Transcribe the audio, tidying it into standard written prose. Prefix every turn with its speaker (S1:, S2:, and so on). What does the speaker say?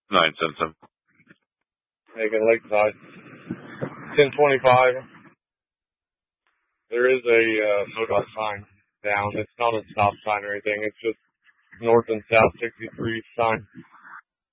S1: 977.
S2: Making Lakeside. 1025. There is a MoDOT sign down. It's not a stop sign or anything. It's just north and south 63 sign.